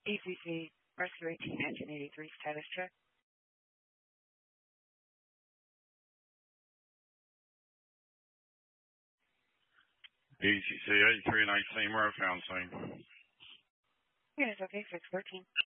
ECC, Rescue 18, Engine 83, status check. ECC 8319, we're at found scene. Units okay, 613.